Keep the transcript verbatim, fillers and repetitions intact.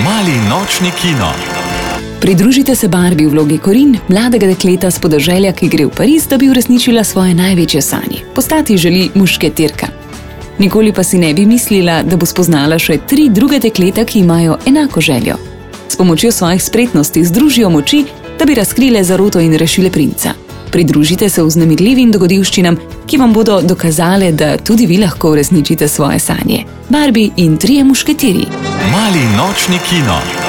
Mali nočni kino. Pridružite se Barbie v vlogi Corinne, mladega dekleta s podeželja, ki gre v Pariz, da bi uresničila svoje največje sanje. Postati želi mušketirka. Nikoli pa si ne bi mislila, da bo spoznala še tri druge dekleta, ki imajo enako željo. S pomočjo svojih spretnosti združijo moči, da bi razkrile zaroto in rešile princa. Pridružite se vznemirljivim dogodivščinam, ki vam bodo dokazale, da tudi vi lahko uresničite svoje sanje. Barbie in trije mušketiri. Mali nočni kino.